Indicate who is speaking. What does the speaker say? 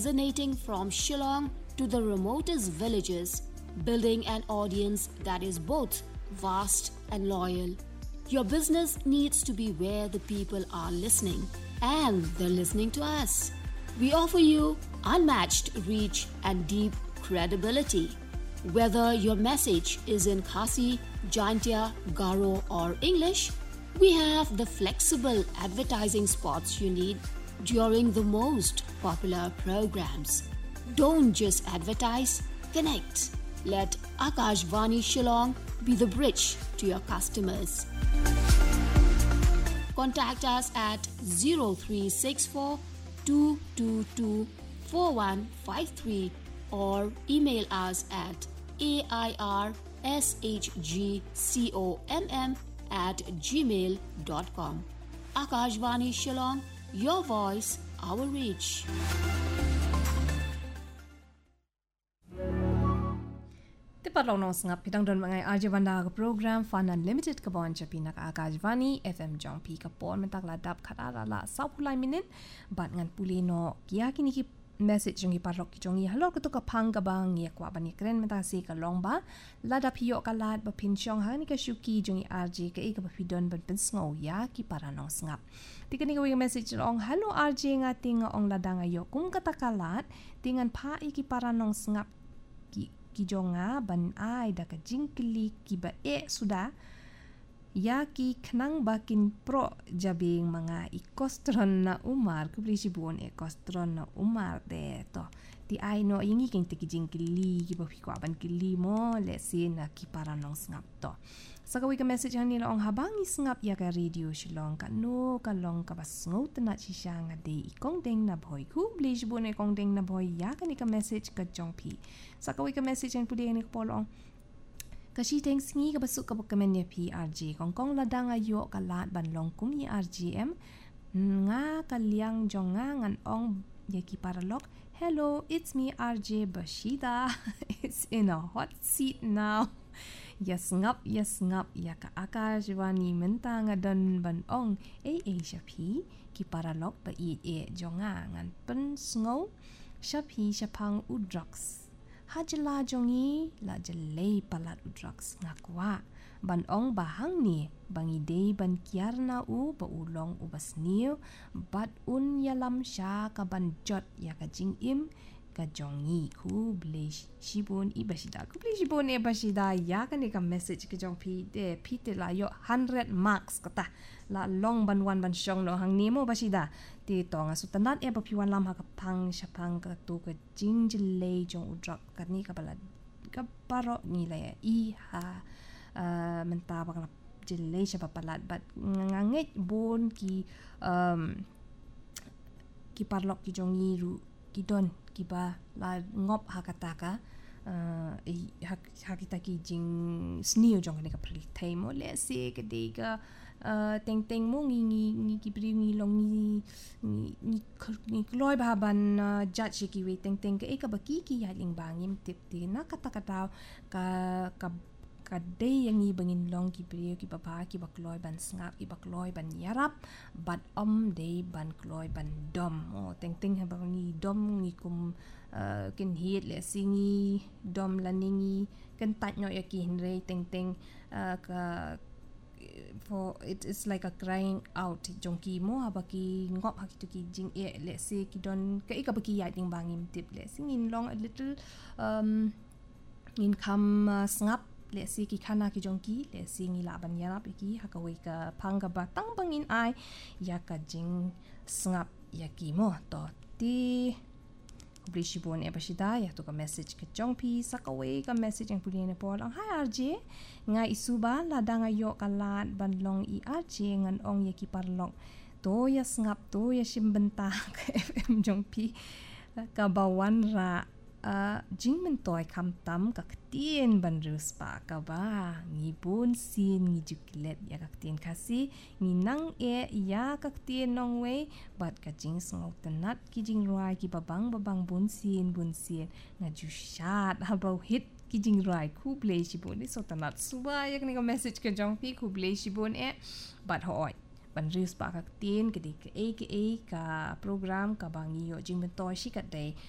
Speaker 1: resonating from Shillong to the remotest villages, building an audience that is both vast and loyal. Your business needs to be where the people are listening, and they're listening to us. We offer you unmatched reach and deep credibility. Whether your message is in Khasi, Jaintia, Garo, or English, we have the flexible advertising spots you need during the most popular programs. Don't just advertise, connect. Let Akashvani Shillong be the bridge to your customers. Contact us at 0364 222 4153 or email us at airshgcomm@gmail.com. Akashvani Shillong, your voice, our reach.
Speaker 2: Tipadlong nong sangap pitang don mangai RJ Vanda ka program Fun Unlimited ka bon chapi nak Akashvani FM jong pi ka pon mentak ladap khatara la saupulai minin bat ngan pulino kia kini ki message yung iparok ki jongi halo ko to ka phang ka bang ya kwa bani kren menta si ka long ba ladap hiyo ka lat ba pin chong ha ni ka shuki jongi RJ ka e ka ba pidon ban pen sngo ya ki para nong sangap tikani ka wi message ong halo RJ nga tinga ong ladang ayo kung katakalat tingan pa iki para nong sangap ki jonga ban ai da ka jingkli ki ba sudah ya ki knang bakin pro jabing mga ikostron na umar kubli sibon ikostron na umar de to ti ai no yingi king ti jingkli ki ba ko ban kili mo lesin na ki para nong sngap to sakawi ka message han nila ong habang isngap ya ka radio Shillong ka no ka long ka bas ngot na chi sya nga de ikong deng na boy kubli sibon ikong deng na boy ya ka ni ka message ka jong pi sakawi ka message han pudi ni ko polong kasi thanks ngi ka basuk ka pagkamen niya PRG kong ladang ayo kalat banlong kum ni RGM nga kalyang jong nga ngan ong yaki paralok. Hello, it's me RJ Bashida. It's in a hot seat now. Yes ngap ya ka Akashvani menta nga don banong Shapi ki paralok ba jong nga ngan pen sngo Shapi Shapang Udrox hajla jongi la jelay palat udrox ngakwa banong bahang ni bangi day ban kiarna u baulong ubas niu bat un yalam sya ka banjot ya ka jingim ka jongi ku blish shibun ibashida ku blish shibun ibashida ya ka ni ka message ka jong pi de pite la yo 100 marks kata la long ban wan ban syong no hang nimo bashida ti to nga sutanat e bapiwan lam ha ka pang syapang ka tu ka jingjilay jong udrok ka ni ka balad ka paro ni la i ha menta bakla jilay siya papalat but ngangit bon ki parlok ki jong iru ki don ki ba la ngop hakataka hakita ki jing snio jong ka pali taimo le se ka de ka teng mo ngi ki pri ngi long ni kloi ba ban judge ki we teng ka e ka ba ki ya ling bangim tip ti na kata ka day yang i bangin long ki pri ki baba ki bakloi ban ngap ki bakloi ban yarap but day ban kloi ban dom teng ha bang ni dom ni kum kin hit le singi dom laningi kan tat no ya ki hinre teng ka for it is like a crying out jongki mo habaki ngop hakitu ki jing le se ki don ka ikabaki ya ding bangim tip le singin long a little income ngap le si ki khana ki jongki le singi la ban yarap ki hakawi ka phanga batang bangin ai ya ka jing ngap ya ki mo to ti Blishibon Bashida ya to ka message ka jongpi sakawi ka message ang puli na pol ang hi RJ nga isuba ladang ayo kalat banlong i RJ ngan ong yaki parlong to ya ngap to ya simbenta ka FM jongpi ka bawan ra jingmen toy kamtam kaktin banrus pa ka ba ngibun sin ngijuklet ya kaktin kasi nginang ya kaktin nong way bat ka jing sngok tenat ki jing ruai ki babang bunsin nga jushat habaw hit ki jing ruai ku play sibun so tenat suba yak ni ka message ka jong pi ku play sibun bat hoy banrus pa kaktin kedi ka program ka bangiyo jingmen toy shi ka day